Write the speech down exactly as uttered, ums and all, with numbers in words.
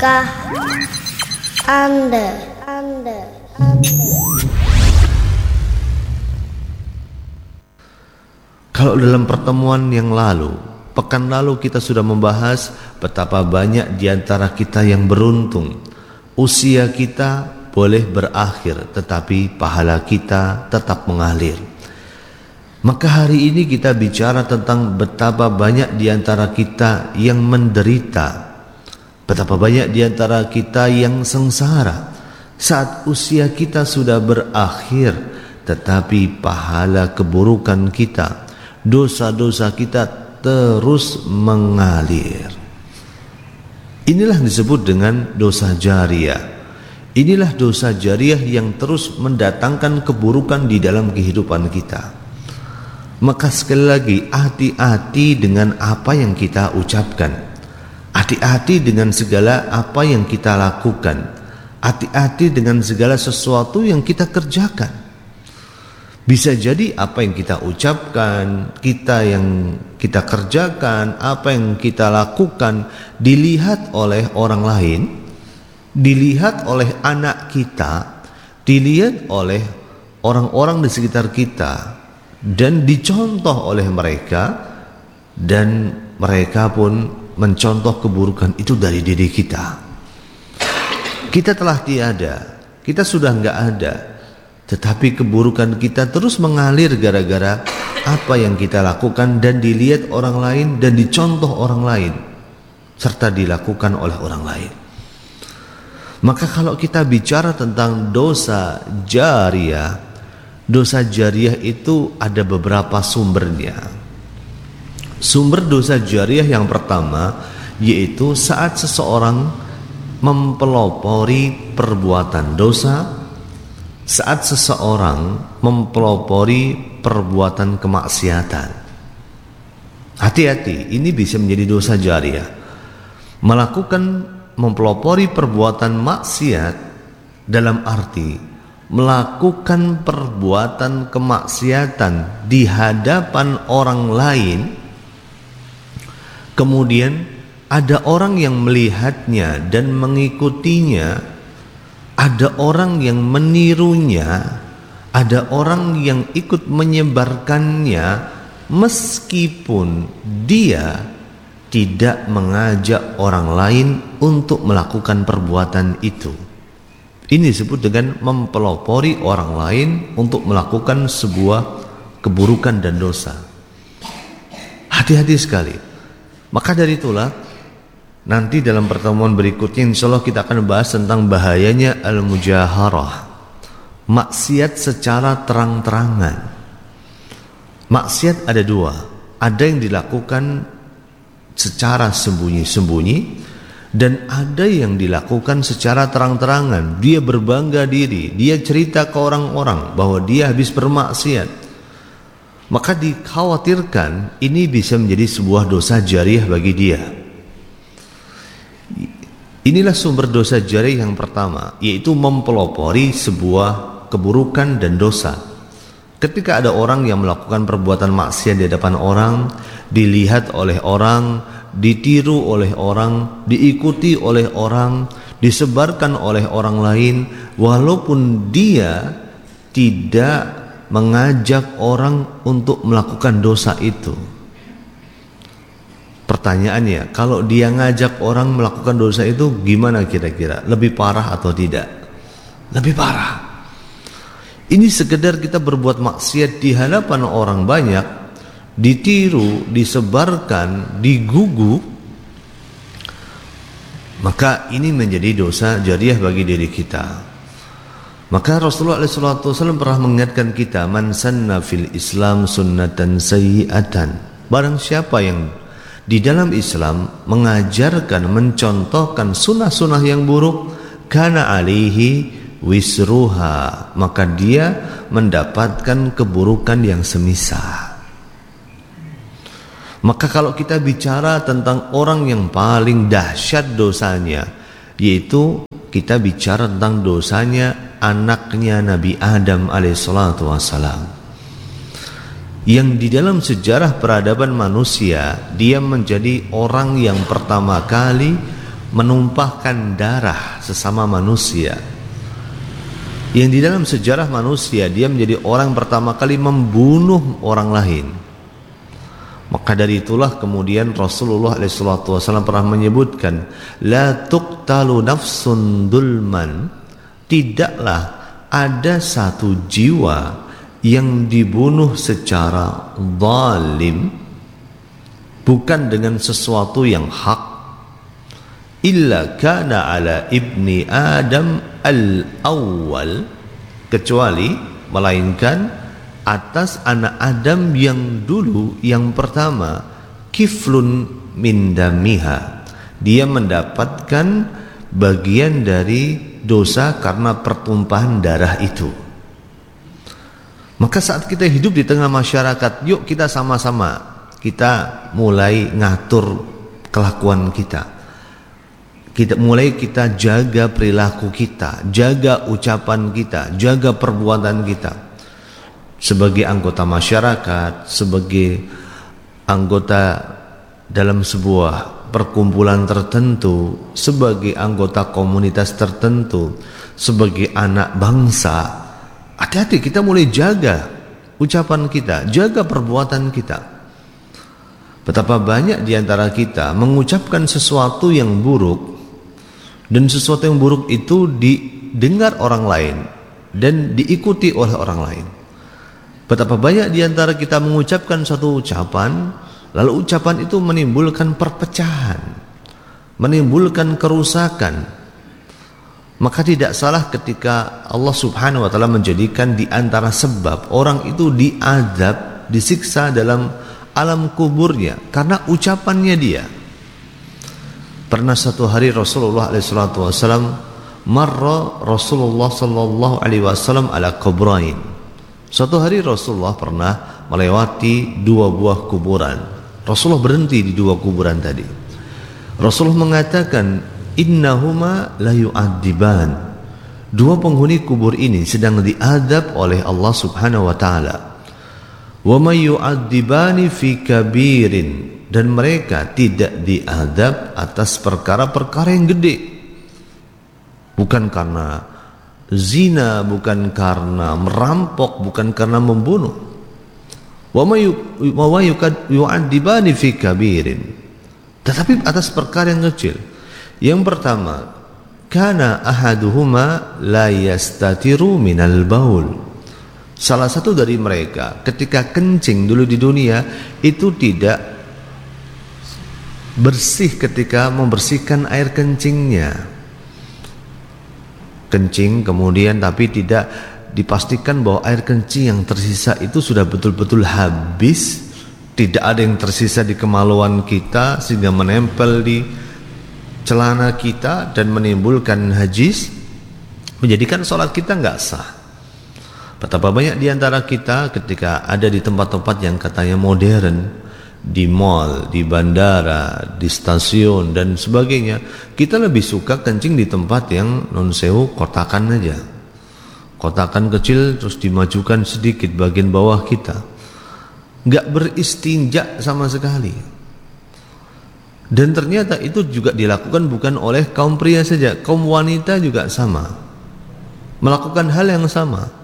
Tahukah Anda, Anda, Anda? Kalau dalam pertemuan yang lalu, pekan lalu kita sudah membahas betapa banyak di antara kita yang beruntung. Usia kita boleh berakhir, tetapi pahala kita tetap mengalir. Maka hari ini kita bicara tentang betapa banyak di antara kita yang menderita. Betapa banyak di antara kita yang sengsara saat usia kita sudah berakhir, tetapi pahala keburukan kita, dosa-dosa kita terus mengalir. Inilah disebut dengan dosa jariyah. Inilah dosa jariyah yang terus mendatangkan keburukan di dalam kehidupan kita. Maka sekali lagi, hati-hati dengan apa yang kita ucapkan. Hati-hati dengan segala apa yang kita lakukan. Hati-hati dengan segala sesuatu yang kita kerjakan. Bisa jadi apa yang kita ucapkan, kita yang kita kerjakan, apa yang kita lakukan dilihat oleh orang lain, dilihat oleh anak kita, dilihat oleh orang-orang di sekitar kita, dan dicontoh oleh mereka, dan mereka pun mencontoh keburukan itu dari diri kita. Kita telah tiada, kita sudah enggak ada, tetapi keburukan kita terus mengalir gara-gara apa yang kita lakukan dan dilihat orang lain dan dicontoh orang lain serta dilakukan oleh orang lain. Maka kalau kita bicara tentang dosa jariyah, dosa jariyah itu ada beberapa sumbernya. Sumber dosa jariyah yang pertama yaitu saat seseorang mempelopori perbuatan dosa, saat seseorang mempelopori perbuatan kemaksiatan. Hati-hati, ini bisa menjadi dosa jariyah. Melakukan mempelopori perbuatan maksiat dalam arti melakukan perbuatan kemaksiatan di hadapan orang lain, kemudian ada orang yang melihatnya dan mengikutinya, ada orang yang menirunya, ada orang yang ikut menyebarkannya, meskipun dia tidak mengajak orang lain untuk melakukan perbuatan itu. Ini disebut dengan mempelopori orang lain untuk melakukan sebuah keburukan dan dosa. Hati-hati sekali. Maka dari itulah nanti dalam pertemuan berikutnya insya Allah kita akan bahas tentang bahayanya al-mujaharah, maksiat secara terang-terangan. Maksiat ada dua, ada yang dilakukan secara sembunyi-sembunyi dan ada yang dilakukan secara terang-terangan. Dia berbangga diri, dia cerita ke orang-orang bahwa dia habis bermaksiat. Maka dikhawatirkan ini bisa menjadi sebuah dosa jariyah bagi dia. Inilah sumber dosa jariyah yang pertama, yaitu mempelopori sebuah keburukan dan dosa. Ketika ada orang yang melakukan perbuatan maksiat di hadapan orang, dilihat oleh orang, ditiru oleh orang, diikuti oleh orang, disebarkan oleh orang lain, walaupun dia tidak mengajak orang untuk melakukan dosa itu. Pertanyaannya, kalau dia ngajak orang melakukan dosa itu gimana kira-kira? Lebih parah atau tidak? Lebih parah. Ini sekedar kita berbuat maksiat di hadapan orang banyak, ditiru, disebarkan, digugu, maka ini menjadi dosa jariyah bagi diri kita. Maka Rasulullah shallallahu alaihi wasallam pernah mengingatkan kita, man sanna fil Islam sunnatan sayyi'atan. Barang siapa yang di dalam Islam mengajarkan, mencontohkan sunnah-sunnah yang buruk, kana alaihi wisruha, maka dia mendapatkan keburukan yang semisal. Maka kalau kita bicara tentang orang yang paling dahsyat dosanya, yaitu kita bicara tentang dosanya anaknya Nabi Adam alaihissalatu wassalam, yang di dalam sejarah peradaban manusia dia menjadi orang yang pertama kali menumpahkan darah sesama manusia, yang di dalam sejarah manusia dia menjadi orang pertama kali membunuh orang lain. Maka dari itulah kemudian Rasulullah shallallahu alaihi wasallam pernah menyebutkan, la tuqtalu nafsun dulman, tidaklah ada satu jiwa yang dibunuh secara zalim, bukan dengan sesuatu yang hak, illa kana ala ibni Adam al-awwal, kecuali melainkan atas anak Adam yang dulu, yang pertama, kiflun min damiha, dia mendapatkan bagian dari dosa karena pertumpahan darah itu. Maka saat kita hidup di tengah masyarakat, yuk kita sama-sama kita mulai ngatur kelakuan kita. Kita mulai kita jaga perilaku kita, jaga ucapan kita, jaga perbuatan kita. Sebagai anggota masyarakat, sebagai anggota dalam sebuah perkumpulan tertentu, sebagai anggota komunitas tertentu, sebagai anak bangsa, hati-hati kita mulai jaga ucapan kita, jaga perbuatan kita. Betapa banyak di antara kita mengucapkan sesuatu yang buruk, dan sesuatu yang buruk itu didengar orang lain dan diikuti oleh orang lain. Betapa banyak di antara kita mengucapkan suatu ucapan, lalu ucapan itu menimbulkan perpecahan, menimbulkan kerusakan. Maka tidak salah ketika Allah subhanahu wa ta'ala menjadikan di antara sebab orang itu diazab, disiksa dalam alam kuburnya karena ucapannya dia. Pernah satu hari Rasulullah shallallahu alaihi wasallam marra Rasulullah sallallahu alaihi wasallam ala kubrain. Suatu hari Rasulullah pernah melewati dua buah kuburan. Rasulullah berhenti di dua kuburan tadi. Rasulullah mengatakan, innahuma la yu'adziban. Dua penghuni kubur ini sedang diadab oleh Allah subhanahu wa ta'ala. Wa may yu'adzibani fi kabirin, dan mereka tidak diadab atas perkara-perkara yang gede. Bukan karena zina, bukan karena merampok, bukan karena membunuh. Wa may yu'adzibani fi kabirin, tetapi atas perkara yang kecil. Yang pertama, kana ahaduhuma la yastatiru minal baul. Salah satu dari mereka ketika kencing dulu di dunia itu tidak bersih ketika membersihkan air kencingnya. Kencing kemudian tapi tidak dipastikan bahwa air kencing yang tersisa itu sudah betul-betul habis, tidak ada yang tersisa di kemaluan kita sehingga menempel di celana kita dan menimbulkan najis, menjadikan sholat kita nggak sah. Betapa banyak di antara kita ketika ada di tempat-tempat yang katanya modern, di mall, di bandara, di stasiun dan sebagainya, kita lebih suka kencing di tempat yang non sewu kotakan aja, kotakan kecil terus dimajukan sedikit bagian bawah kita, nggak beristinja sama sekali. Dan ternyata itu juga dilakukan bukan oleh kaum pria saja, kaum wanita juga sama, melakukan hal yang sama.